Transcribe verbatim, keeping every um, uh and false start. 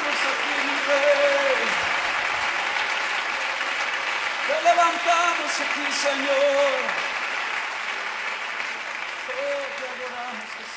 levantamos aquí, mi Rey. Te levantamos aquí, Señor. Oh, te adoramos, Jesús.